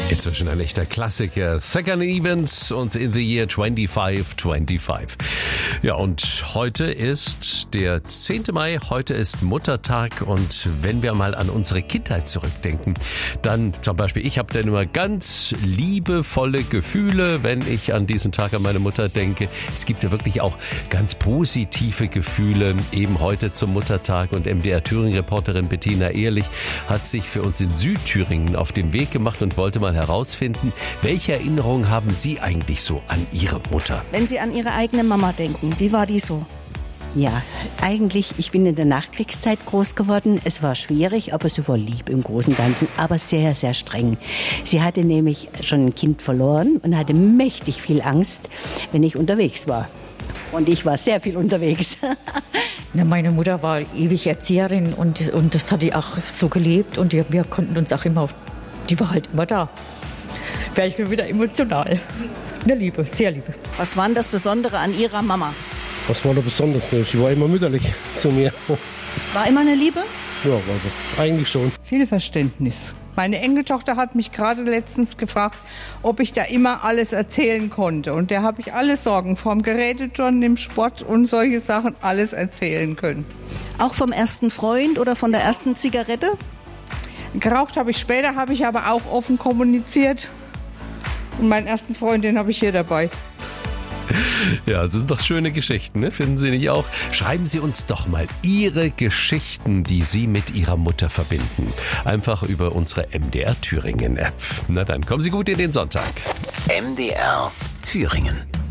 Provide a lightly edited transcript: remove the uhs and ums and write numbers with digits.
Inzwischen ein echter Klassiker. Second Events und In the Year 2525. Ja, und heute ist der 10. Mai, heute ist Muttertag und wenn wir mal an unsere Kindheit zurückdenken, dann zum Beispiel, ich habe dann immer ganz liebevolle Gefühle, wenn ich an diesen Tag an meine Mutter denke. Es gibt ja wirklich auch ganz positive Gefühle, eben heute zum Muttertag, und MDR-Thüringen-Reporterin Bettina Ehrlich hat sich für uns in Südthüringen auf den Weg gemacht und wollte mal herausfinden, welche Erinnerungen haben Sie eigentlich so an Ihre Mutter? Wenn Sie an Ihre eigene Mama denken, wie war die so? Ja, eigentlich, ich bin in der Nachkriegszeit groß geworden. Es war schwierig, aber sie war lieb im Großen und Ganzen, aber sehr, sehr streng. Sie hatte nämlich schon ein Kind verloren und hatte mächtig viel Angst, wenn ich unterwegs war. Und ich war sehr viel unterwegs. Meine Mutter war ewig Erzieherin und das hat die auch so gelebt und wir konnten uns auch immer, die war halt immer da. Wäre ich wieder emotional. Eine Liebe, sehr Liebe. Was war denn das Besondere an Ihrer Mama? Was war da besonders? Sie war immer mütterlich zu mir. War immer eine Liebe? Ja, war sie. Eigentlich schon. Viel Verständnis. Meine Enkeltochter hat mich gerade letztens gefragt, ob ich da immer alles erzählen konnte. Und der habe ich alle Sorgen vom Geräteturnen, im Sport und solche Sachen alles erzählen können. Auch vom ersten Freund oder von der ersten Zigarette? Geraucht habe ich später, habe ich aber auch offen kommuniziert. Und meinen ersten Freund, den habe ich hier dabei. Ja, das sind doch schöne Geschichten, ne? Finden Sie nicht auch? Schreiben Sie uns doch mal Ihre Geschichten, die Sie mit Ihrer Mutter verbinden. Einfach über unsere MDR Thüringen App. Na dann, kommen Sie gut in den Sonntag. MDR Thüringen.